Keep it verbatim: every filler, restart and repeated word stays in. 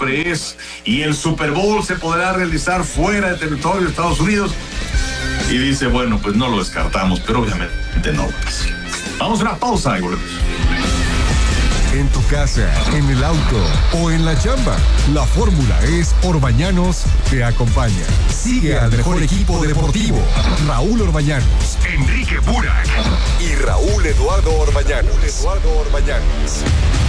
siempre es, y el Super Bowl se podrá realizar fuera de territorio de Estados Unidos. Y dice, bueno, pues no lo descartamos, pero obviamente no. Vamos a una pausa y volvemos. En tu casa, en el auto o en la chamba, la fórmula es Orbañanos te acompaña. Sigue al mejor equipo deportivo, Raúl Orbañanos, Enrique Burak y Raúl Eduardo Orbañanos. Eduardo Orbañanos.